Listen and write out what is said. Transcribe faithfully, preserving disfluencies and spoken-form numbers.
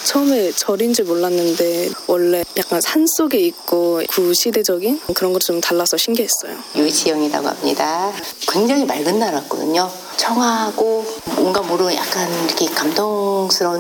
처음에 절인 줄 몰랐는데 원래 약간 산속에 있고 구시대적인 그런 것 좀 달라서 신기했어요. 유지영이라고 합니다. 굉장히 맑은 나라였거든요. 청아하고 뭔가 모르는 약간 이렇게 감동스러운